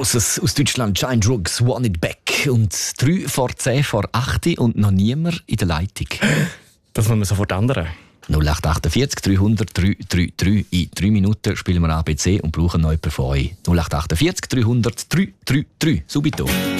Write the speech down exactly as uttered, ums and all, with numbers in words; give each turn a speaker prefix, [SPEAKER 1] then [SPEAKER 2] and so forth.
[SPEAKER 1] Grosses aus Deutschland, Shine Drugs, Want It Back. Und drei vor zehn vor acht und noch niemand in der Leitung.
[SPEAKER 2] Das muss man sofort ändern.
[SPEAKER 1] null acht achtundvierzig dreihundert dreihundertdreiunddreißig. In drei Minuten spielen wir A B C und brauchen noch jemanden von euch. null acht achtundvierzig dreihundert dreihundertdreiunddreißig. Subito.